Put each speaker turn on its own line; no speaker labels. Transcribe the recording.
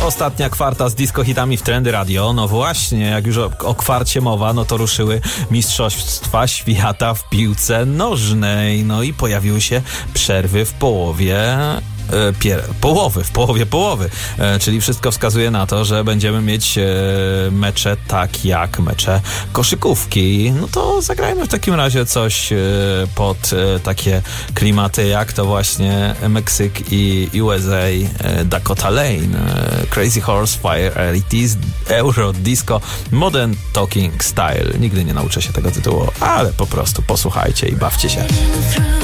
Ostatnia kwarta z disco hitami w Trendy Radio. No właśnie, jak już o kwarcie mowa, no to ruszyły Mistrzostwa Świata w piłce nożnej. No i pojawiły się przerwy w połowie połowy. Czyli wszystko wskazuje na to, że będziemy mieć mecze tak jak mecze koszykówki. No to zagrajmy w takim razie coś pod takie klimaty jak to właśnie Meksyk i USA, Dakota Lane, Crazy Horse, Fire Elites, Euro Disco, Modern Talking Style. Nigdy nie nauczę się tego tytułu, ale po prostu posłuchajcie i bawcie się.